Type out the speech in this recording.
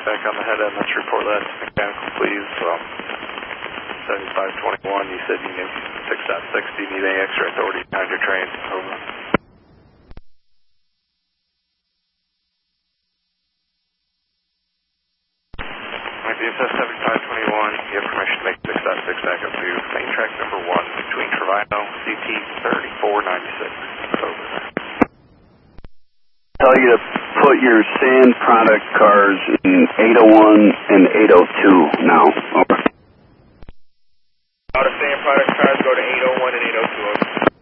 get back on the head end. Let's report that to mechanical, please. 7521, you said you need 6.6. Do you need any extra authority behind your train? Over. DSS 7521, you have permission to make 6.6 back up to main track number 1 between Trevino, CT 3496. Over. Tell you to put your sand product cars in 801 and 802 now. Over.